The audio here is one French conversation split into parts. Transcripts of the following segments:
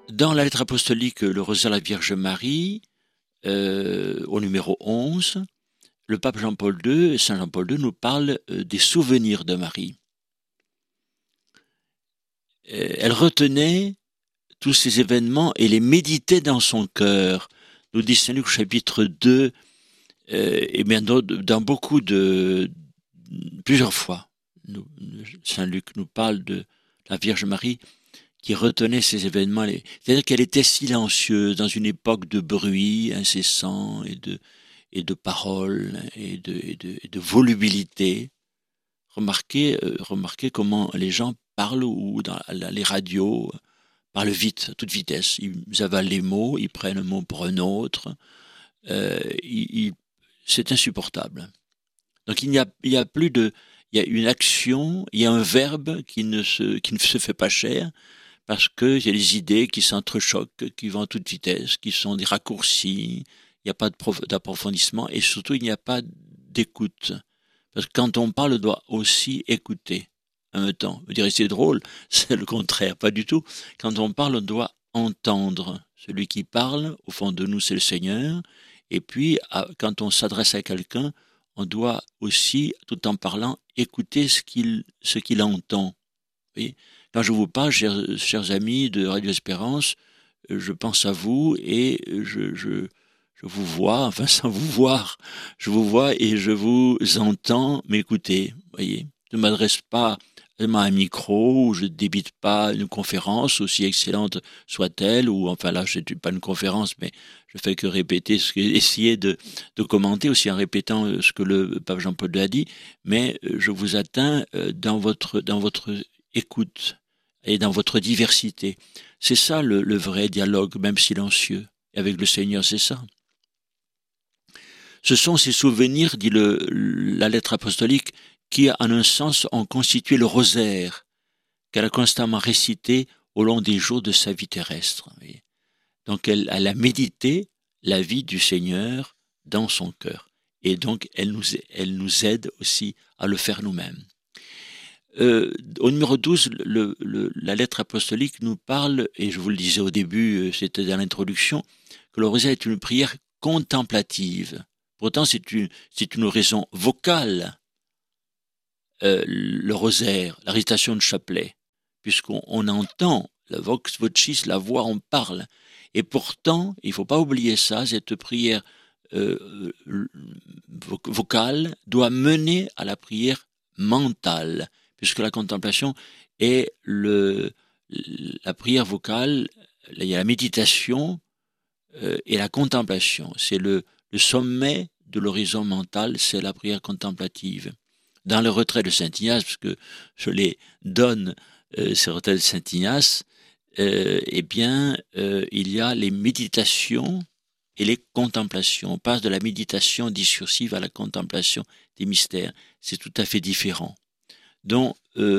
Dans la lettre apostolique Le Rosaire de la Vierge Marie, au numéro 11, le pape Jean-Paul II, Saint Jean-Paul II nous parle des souvenirs de Marie. Elle retenait tous ces événements et les méditait dans son cœur. Nous dit Saint Luc chapitre 2, et bien dans beaucoup plusieurs fois, Saint Luc nous parle de la Vierge Marie qui retenait ces événements. C'est-à-dire qu'elle était silencieuse dans une époque de bruit incessant et de paroles et de volubilité. Remarquez comment les gens parlent ou dans les radios parlent vite, à toute vitesse. Ils avalent les mots, ils prennent un mot pour un autre. C'est insupportable. Donc il y a une action, il y a un verbe qui ne se fait pas cher, parce qu'il y a des idées qui s'entrechoquent, qui vont à toute vitesse, qui sont des raccourcis, il n'y a pas d'approfondissement, et surtout il n'y a pas d'écoute. Parce que quand on parle, on doit aussi écouter en même temps. Vous direz c'est drôle, c'est le contraire, pas du tout. Quand on parle, on doit entendre. Celui qui parle, au fond de nous, c'est le Seigneur. Et puis, quand on s'adresse à quelqu'un, on doit aussi, tout en parlant, écouter ce qu'il entend. Vous voyez ? Quand je vous parle, chers amis de Radio Espérance, je pense à vous et je vous vois, enfin sans vous voir, je vous vois et je vous entends m'écouter. Voyez, je ne m'adresse pas à un micro, ou je ne débite pas une conférence, aussi excellente soit-elle, ou enfin là, je ne pas une conférence, mais je fais que répéter, essayer de commenter aussi en répétant ce que le pape Jean-Paul II a dit, mais je vous atteins dans votre écoute et dans votre diversité. C'est ça le vrai dialogue, même silencieux. Et avec le Seigneur, c'est ça. Ce sont ces souvenirs, dit la lettre apostolique, qui, en un sens, ont constitué le rosaire qu'elle a constamment récité au long des jours de sa vie terrestre. Donc, elle a médité la vie du Seigneur dans son cœur. Et donc, elle nous aide aussi à le faire nous-mêmes. Au numéro 12, la lettre apostolique nous parle, et je vous le disais au début, c'était dans l'introduction, que le rosaire est une prière contemplative. Pourtant, c'est une oraison vocale, le rosaire, la récitation de chapelet, puisqu'on entend la vox vocis, la voix, on parle. Et pourtant, il ne faut pas oublier ça, cette prière vocale doit mener à la prière mentale, puisque la contemplation est la prière vocale, il y a la méditation et la contemplation. C'est le sommet de l'horizon mental, c'est la prière contemplative. Dans le retrait de Saint-Ignace, parce que je les donne, ces retraits de Saint-Ignace, il y a les méditations et les contemplations. On passe de la méditation discursive à la contemplation des mystères. C'est tout à fait différent. Donc,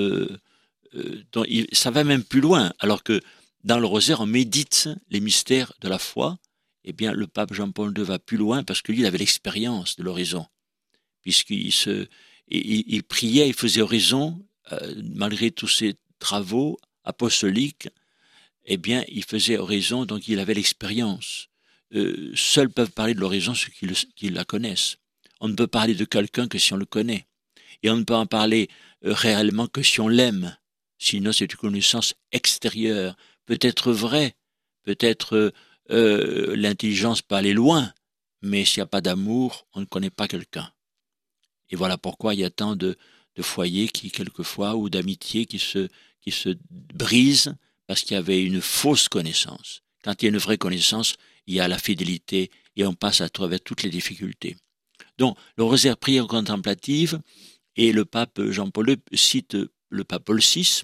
ça va même plus loin, alors que dans le rosaire, on médite les mystères de la foi. Eh bien, le pape Jean-Paul II va plus loin parce que lui, il avait l'expérience de l'horizon, puisqu'il il priait, il faisait oraison, malgré tous ses travaux apostoliques. Eh bien, il faisait oraison, donc il avait l'expérience. Seuls peuvent parler de l'horizon ceux qui la connaissent. On ne peut parler de quelqu'un que si on le connaît. Et on ne peut en parler réellement que si on l'aime. Sinon, c'est une connaissance extérieure. Peut-être vraie, peut-être l'intelligence peut aller loin, mais s'il n'y a pas d'amour, on ne connaît pas quelqu'un. Et voilà pourquoi il y a tant de foyers qui, quelquefois, ou d'amitiés qui se brisent parce qu'il y avait une fausse connaissance. Quand il y a une vraie connaissance, il y a la fidélité et on passe à travers toutes les difficultés. Donc, le rosaire prière contemplative, et le pape Jean-Paul II cite le pape Paul VI.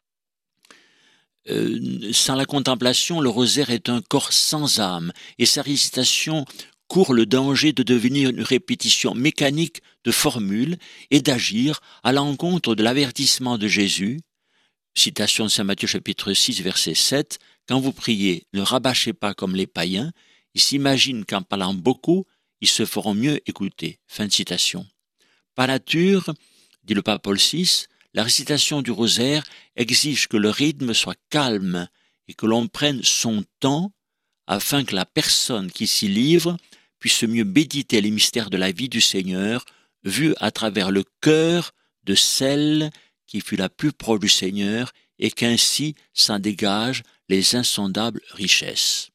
Sans la contemplation, le rosaire est un corps sans âme, et sa récitation court le danger de devenir une répétition mécanique de formules et d'agir à l'encontre de l'avertissement de Jésus. Citation de Saint Matthieu chapitre 6 verset 7, « Quand vous priez, ne rabâchez pas comme les païens, ils s'imaginent qu'en parlant beaucoup, ils se feront mieux écouter. » Fin de citation. Par nature, dit le pape Paul VI, la récitation du rosaire exige que le rythme soit calme et que l'on prenne son temps afin que la personne qui s'y livre puisse mieux méditer les mystères de la vie du Seigneur, vus à travers le cœur de celle qui fut la plus proche du Seigneur, et qu'ainsi s'en dégagent les insondables richesses.